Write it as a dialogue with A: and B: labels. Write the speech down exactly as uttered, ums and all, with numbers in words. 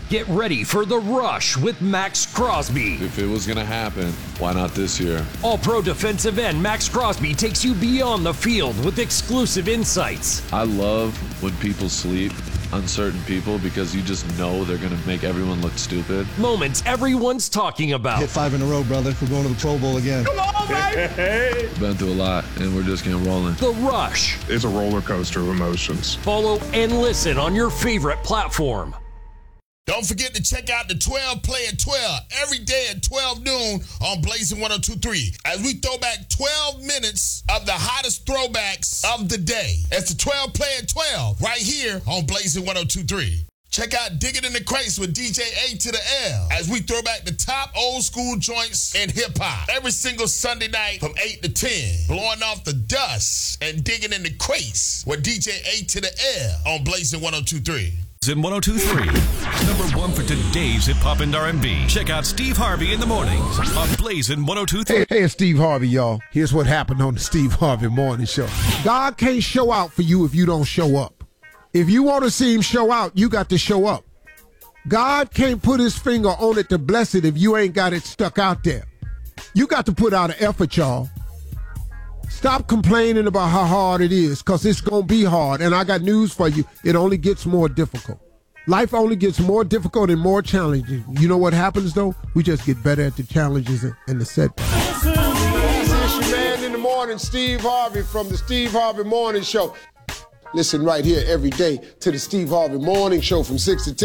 A: Get ready for The Rush with Max Crosby.
B: If it was going to happen, why not this year?
A: All-Pro defensive end Max Crosby takes you beyond the field with exclusive insights.
B: I love when people sleep on certain people because you just know they're going to make everyone look stupid.
A: Moments everyone's talking about.
C: Hit five in a row, brother. We're going to the Pro Bowl again.
D: Come on, baby!
B: Been through a lot, and we're just getting rolling.
A: The Rush.
E: It's a roller coaster of emotions.
A: Follow and listen on your favorite platform.
F: Don't forget to check out the twelve play at twelve every day at twelve noon on Blazing one oh two point three as we throw back twelve minutes of the hottest throwbacks of the day. It's the twelve play at twelve right here on Blazing one oh two point three. Check out Dig It in the Crates with D J A to the L as we throw back the top old school joints in hip-hop every single Sunday night from eight to ten. Blowing off the dust and digging in the crates with D J A to the L on Blazing one oh two point three.
G: In one oh two point three. Number one for today's hip hop and R and B. Check out Steve Harvey in the mornings on Blazing one oh two point three.
H: Hey, hey, it's Steve Harvey, y'all. Here's what happened on the Steve Harvey Morning Show. God can't show out for you if you don't show up. If you want to see him show out, you got to show up. God can't put his finger on it to bless it if you ain't got it stuck out there. You got to put out an effort, y'all. Stop complaining about how hard it is, because it's going to be hard. And I got news for you. It only gets more difficult. Life only gets more difficult and more challenging. You know what happens, though? We just get better at the challenges and the setbacks. This is your man in the morning, Steve Harvey from the Steve Harvey Morning Show. Listen right here every day to the Steve Harvey Morning Show from six to ten.